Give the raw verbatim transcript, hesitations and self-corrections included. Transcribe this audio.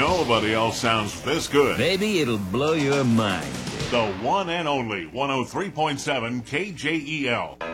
Nobody else sounds this good. Baby, it'll blow your mind. The one and only one oh three point seven K J E L.